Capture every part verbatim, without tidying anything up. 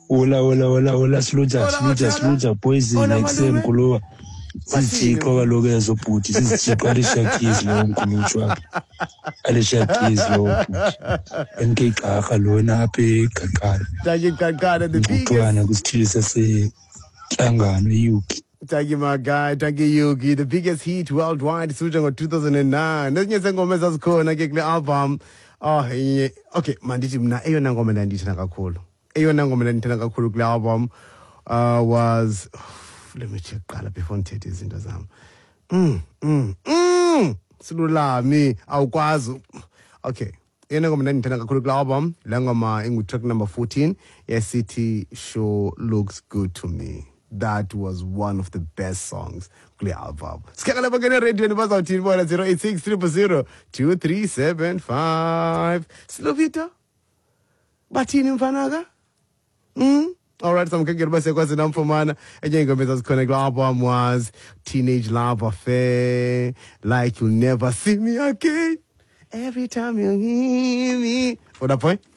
Hola, hola, hola, hola, sluja, sluja, sluja, poison, exem, kulowa. Sizithixo kaloku ezo bhuti, sizithixo alishakizi lo nkulutsho apha. Alishakizi lo bhuti. Enkegqarha lona apha egqaqana. Gqaqana, the biggest. Ngutwana kwisithili saseNhlangano, eYuki. Thank you, my guy. Thank you, Yuki. The biggest hit worldwide, Suja ngo two thousand nine. Nezinye sengoma ezazikhona ke kule album. Oh, yeah. Okay, mandithi mna eyona ngoma ndandithanda kakhulu. Eyona ngoma ndandithanda kakhulu kule album uh, was let me check qala before ndithethe izinto zami. Mm, mm, mm. Silulami, awukwazi. Okay. Eyona ngoma ndandithanda kakhulu kule album, la ngoma ingu track number fourteen, yesithi Sure Looks Good to Me. That was one of the best songs kule album. Skakala bakene radio ni bazawuthini bona zero eight six zero zero zero two three seven five. Slovita. Bathini mfanaka? Mm. All right, some kagere base kwazi namfumana. Enye ingoma ezazikhona kule album was Teenage Love Affair, Like You'll Never See Me Again. Every time you hear me. What that point?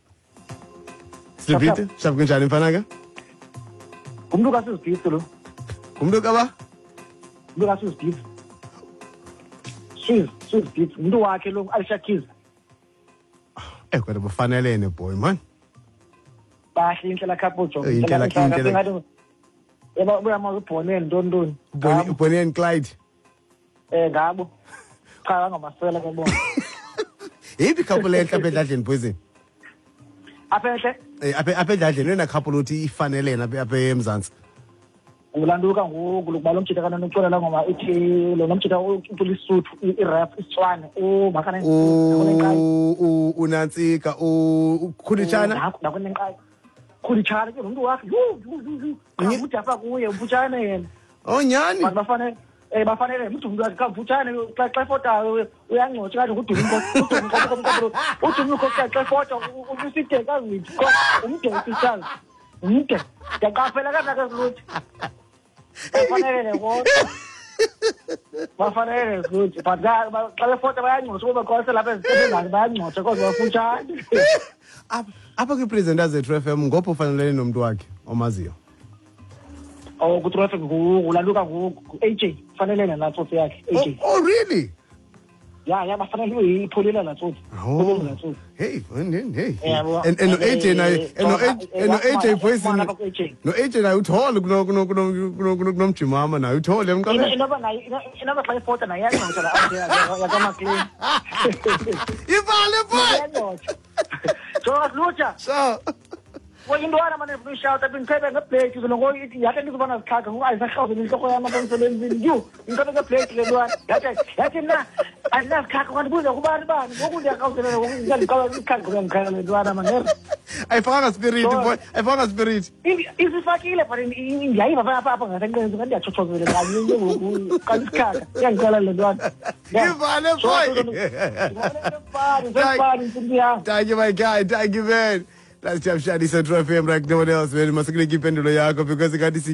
Slovita. Shap kunjani mfanaka? Kumntu kasizibhitsi lo. Kumntu kaba? Kumntu kasizibhitsi. Shiz, sizibhitsi. Umntu wakhe lo Alicia Keys. Eh kodwa bafanelene boy man. Bahle indlela couple. Indlela indlela. Yebo uyamazi uBonnie Ntontoni. Bonnie and Clyde. Eh ngabo. Cha ngamasela kabona. Yiphi couple enhle apha edladleni poison? Apha enhle? Eh apha apha edladleni wena couple uthi ifanelene apha apha eMzantsi. Ulanduka ngoku lokuba lo mjita kana nokucola la ngoma ithi lo nomjita ucula isuthu i-rap isitswana o bakana u unantsika u Khulitshana nakunenqayi Khulitshana ke umuntu wakhe yu yu yu ujafa kuye umfutshane yena oh nyani bafanele eh bafanele umuntu umuntu wakhe kamfutshane xa xa fota uyangcotsha kanti udume inkosi udume inkosi komkabro udume inkosi xa fota uside kazithi umde isitshala umde yaqaphela kanaka siluthi bafanele kodwa bafanele ukuthi but xa befota bayangcotsha kuba khona lapha ezisebenzani bayangcotsha kodwa bafutshane apha apha kwi-presenters zethu F M ngopho ufanelene nomuntu wakhe omaziyo oh ku traffic ngulaluka ngoku A J fanelene la tsotsi yakhe A J oh really yeah yeah bafanele ipholela la tsotsi oh hey and hey and and A J na and A J voice no A J na uthole kuno kuno kuno kunomjimama na uthole emqaleni inoba na inoba xa ifota na yangcotsha la yakama clean ivale boy so lucha so Wayindwana manje ufuna shout up ngiphebe ngebreak zonke ithi yathi ngizobona zikhaka ngoayisahawuze inhloko yami abamsebenzini you ngiphebe ngebreak ledwana yathi yathi na ayinazikhaka kanti buza kubani bani ngoku ndiyakawuzelela ngiyaliqala ikhaka ngiyangikhala ledwana manje ayifaka spirit boy ayifaka spirit isifakile but ndiyayiva apha apha ngasenqenzi kanti ndiyachochozela kanye ngoku kalikhaka ngiyangikhala ledwana ivale boy thank you my guy thank you man. Let's jump shot. He's a trophy. I'm like no one else. Man, must keep pending yakho because I got this.